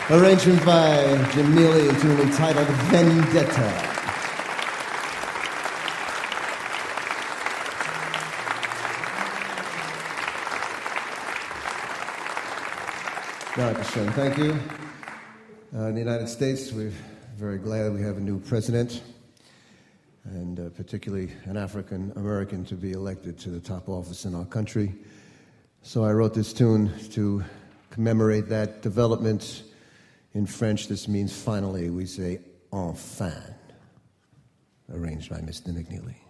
Arrangement by Jim Neely, a tune entitled Vendetta. Hashem, thank you. In the United States, we're very glad we have a new president, and particularly an African American to be elected to the top office in our country. So I wrote this tune to commemorate that development. In French, this means finally. We say enfin. Arranged by Mr. McNeely.